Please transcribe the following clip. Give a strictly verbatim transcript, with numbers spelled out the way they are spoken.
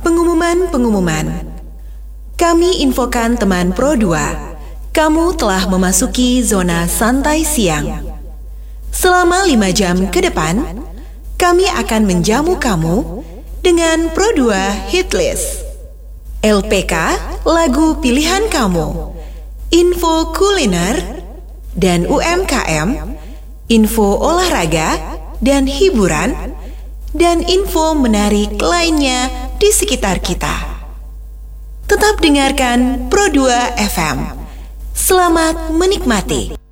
Pengumuman-pengumuman. Kami infokan teman Pro dua, kamu telah memasuki zona santai siang. Selama lima jam ke depan, kami akan menjamu kamu dengan Pro dua Hitlist. L P K, lagu pilihan kamu, info kuliner, dan U M K M, info olahraga dan hiburan, dan info menarik lainnya di sekitar kita. Tetap dengarkan Pro dua F M. Selamat menikmati.